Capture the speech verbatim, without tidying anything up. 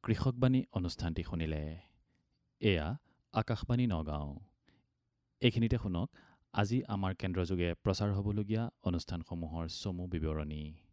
কৃষকবাণী অনুষ্ঠানটি শুনিলে। এয়া আকাশবাণী নগাঁও। এইখিনিতে শুনক আজি আমাৰ কেন্দ্ৰযোগে প্ৰচাৰ হ'বলগীয়া অনুষ্ঠানসমূহৰ চমু বিৱৰণী।